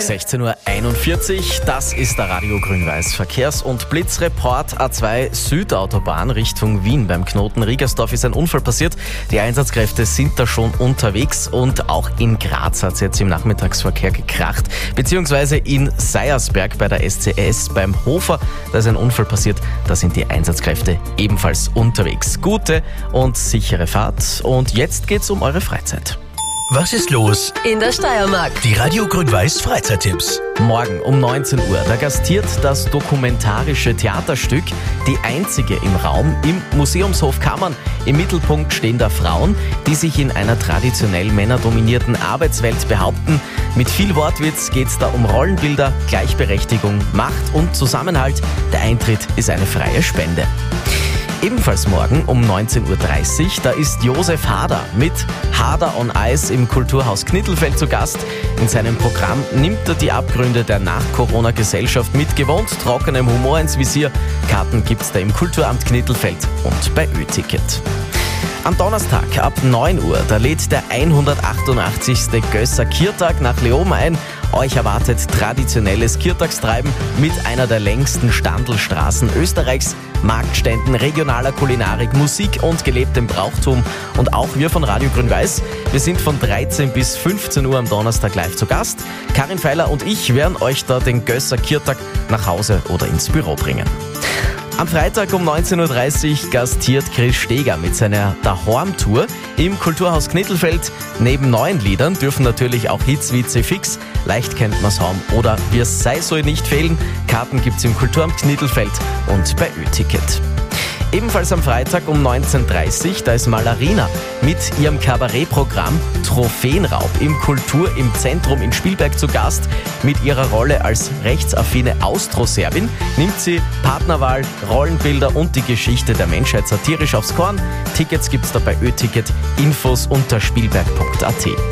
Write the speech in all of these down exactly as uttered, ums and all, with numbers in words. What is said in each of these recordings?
sechzehn Uhr einundvierzig, das ist der Radio Grün-Weiß Verkehrs- und Blitzreport. A zwei Südautobahn Richtung Wien. Beim Knoten Riegersdorf ist ein Unfall passiert. Die Einsatzkräfte sind da schon unterwegs und auch in Graz hat es jetzt im Nachmittagsverkehr gekracht. Beziehungsweise in Seiersberg bei der S C S beim Hofer. Da ist ein Unfall passiert. Da sind die Einsatzkräfte ebenfalls unterwegs. Gute und sichere Fahrt. Und jetzt geht's um eure Freizeit. Was ist los in der Steiermark? Die Radio Grün-Weiß Freizeittipps. Morgen um neunzehn Uhr, da gastiert das dokumentarische Theaterstück Die Einzige im Raum im Museumshof Kammern. Im Mittelpunkt stehen da Frauen, die sich in einer traditionell männerdominierten Arbeitswelt behaupten. Mit viel Wortwitz geht's da um Rollenbilder, Gleichberechtigung, Macht und Zusammenhalt. Der Eintritt ist eine freie Spende. Ebenfalls morgen um neunzehn Uhr dreißig, da ist Josef Hader mit Hader on Ice im Kulturhaus Knittelfeld zu Gast. In seinem Programm nimmt er die Abgründe der Nach-Corona-Gesellschaft mit gewohnt trockenem Humor ins Visier. Karten gibt's da im Kulturamt Knittelfeld und bei Ö-Ticket. Am Donnerstag ab neun Uhr, da lädt der hundertachtundachtzigste Gösser Kirtag nach Leoben ein. Euch erwartet traditionelles Kirtagstreiben mit einer der längsten Standelstraßen Österreichs, Marktständen, regionaler Kulinarik, Musik und gelebtem Brauchtum. Und auch wir von Radio Grün-Weiß, wir sind von dreizehn bis fünfzehn Uhr am Donnerstag live zu Gast. Karin Feiler und ich werden euch da den Gösser Kirtag nach Hause oder ins Büro bringen. Am Freitag um neunzehn Uhr dreißig gastiert Chris Steger mit seiner Dahorm-Tour im Kulturhaus Knittelfeld. Neben neuen Liedern dürfen natürlich auch Hits wie C-Fix, Leicht kennt man's Haum oder Wir sei soll nicht fehlen. Karten gibt's im Kulturamt Knittelfeld und bei Ö-Ticket. Ebenfalls am Freitag um neunzehn Uhr dreißig, da ist Malarina mit ihrem Kabarettprogramm Trophäenraub im Kultur im Zentrum in Spielberg zu Gast. Mit ihrer Rolle als rechtsaffine Austroserbin nimmt sie Partnerwahl, Rollenbilder und die Geschichte der Menschheit satirisch aufs Korn. Tickets gibt's da bei Ö-Ticket, Infos unter spielberg punkt a t.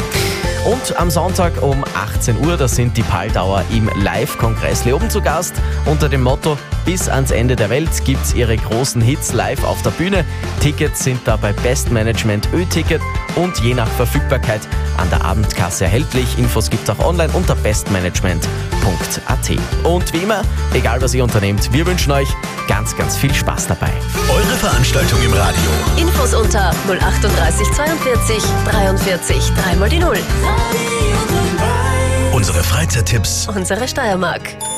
Und am Sonntag um achtzehn Uhr, da sind die Paldauer im Live-Kongress Leoben zu Gast. Unter dem Motto Bis ans Ende der Welt gibt's ihre großen Hits live auf der Bühne. Tickets sind da bei Bestmanagement Ö-Ticket und je nach Verfügbarkeit an der Abendkasse erhältlich. Infos gibt's auch online unter bestmanagement punkt a t. Und wie immer, egal was ihr unternehmt, wir wünschen euch ganz, ganz viel Spaß dabei. Eure Veranstaltung im Radio. Infos unter null achtunddreißig zweiundvierzig dreiundvierzig drei mal die Null. Unsere Freizeittipps. Unsere Steiermark.